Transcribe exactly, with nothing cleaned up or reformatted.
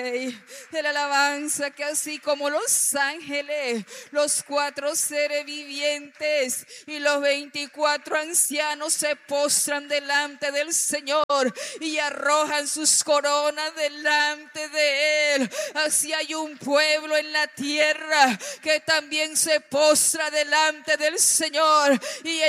de la alabanza, que así como los ángeles, los cuatro seres vivientes y los veinticuatro ancianos se postran delante del Señor y arrojan sus coronas delante de Él, así hay un pueblo en la tierra que también se postra delante del Señor y